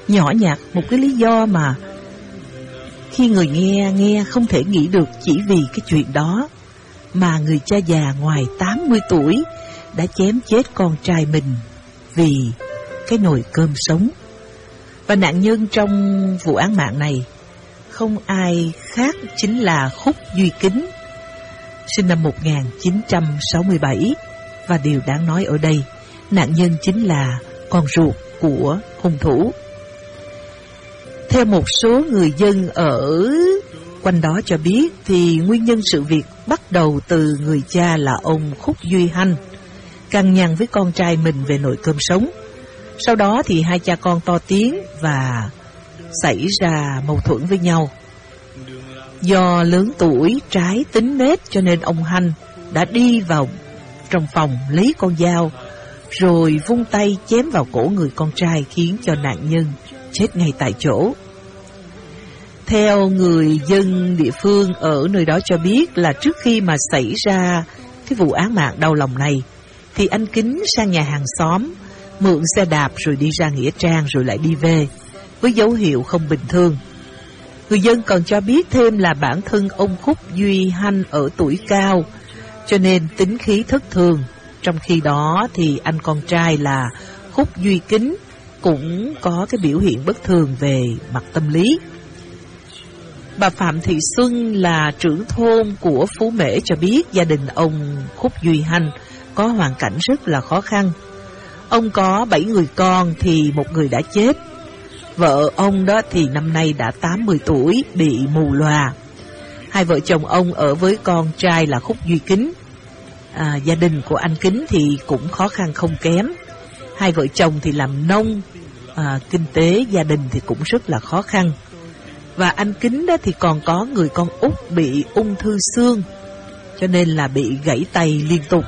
Nhỏ nhặt một cái lý do mà khi người nghe không thể nghĩ được, chỉ vì cái chuyện đó mà người cha già ngoài 80 tuổi đã chém chết con trai mình vì cái nồi cơm sống. Và nạn nhân trong vụ án mạng này không ai khác chính là Khúc Duy Kính, sinh năm 1967. Và điều đáng nói ở đây, nạn nhân chính là con ruột của hung thủ. Theo một số người dân ở quanh đó cho biết, thì nguyên nhân sự việc bắt đầu từ người cha là ông Khúc Duy Hanh cằn nhằn với con trai mình về nồi cơm sống. Sau đó thì hai cha con to tiếng và xảy ra mâu thuẫn với nhau. Do lớn tuổi trái tính nết cho nên ông Hanh đã đi vào trong phòng lấy con dao rồi vung tay chém vào cổ người con trai, khiến cho nạn nhân chết ngay tại chỗ. Theo người dân địa phương ở nơi đó cho biết là trước khi mà xảy ra cái vụ án mạng đau lòng này, thì anh Kính sang nhà hàng xóm mượn xe đạp rồi đi ra nghĩa trang rồi lại đi về với dấu hiệu không bình thường. Người dân còn cho biết thêm là bản thân ông Khúc Duy Hanh ở tuổi cao cho nên tính khí thất thường. Trong khi đó thì anh con trai là Khúc Duy Kính cũng có cái biểu hiện bất thường về mặt tâm lý. Bà Phạm Thị Xuân là trưởng thôn của Phú Mễ cho biết gia đình ông Khúc Duy Hanh có hoàn cảnh rất là khó khăn. Ông có 7 người con thì một người đã chết. Vợ ông đó thì năm nay đã 80 tuổi, bị mù lòa. Hai vợ chồng ông ở với con trai là Khúc Duy Kính. Gia đình của anh Kính thì cũng khó khăn không kém. Hai vợ chồng thì làm nông, kinh tế gia đình thì cũng rất là khó khăn. Và anh Kính đó thì còn có người con út bị ung thư xương, cho nên là bị gãy tay liên tục.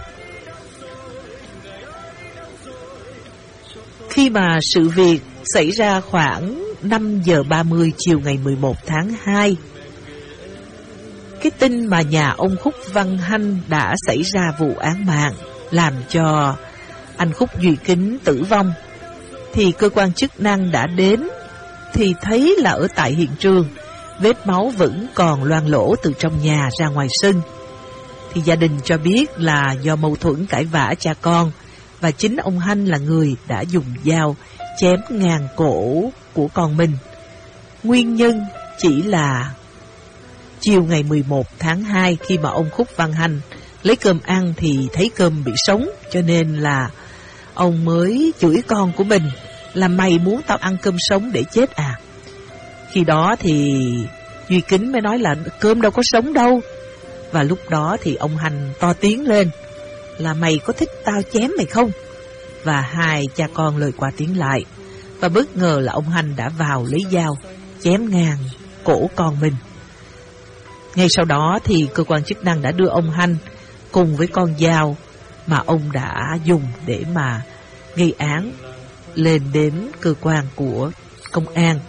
Khi mà sự việc xảy ra khoảng 5 giờ 30 chiều ngày 11 tháng 2, cái tin mà nhà ông Khúc Văn Hanh đã xảy ra vụ án mạng làm cho anh Khúc Duy Kính tử vong, thì cơ quan chức năng đã đến thì thấy là ở tại hiện trường vết máu vẫn còn loang lỗ từ trong nhà ra ngoài sân. Thì gia đình cho biết là do mâu thuẫn cãi vã cha con, và chính ông Hanh là người đã dùng dao chém ngang cổ của con mình. Nguyên nhân chỉ là chiều ngày 11 tháng 2 khi mà ông Khúc Văn Hanh lấy cơm ăn thì thấy cơm bị sống, cho nên là ông mới chửi con của mình là mày muốn tao ăn cơm sống để chết à. Khi đó thì Duy Kính mới nói là cơm đâu có sống đâu. Và lúc đó thì ông Hanh to tiếng lên là mày có thích tao chém mày không? Và hai cha con lời qua tiếng lại, và bất ngờ là ông Hanh đã vào lấy dao chém ngang cổ con mình. Ngay sau đó thì cơ quan chức năng đã đưa ông Hanh cùng với con dao mà ông đã dùng để mà gây án lên đến cơ quan của công an.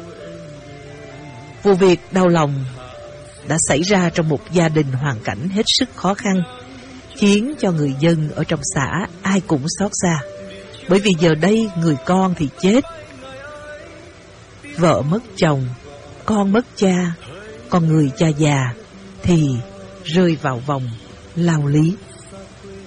Vụ việc đau lòng đã xảy ra trong một gia đình hoàn cảnh hết sức khó khăn, khiến cho người dân ở trong xã ai cũng xót xa. Bởi vì giờ đây người con thì chết, vợ mất chồng, con mất cha, còn người cha già thì rơi vào vòng lao lý.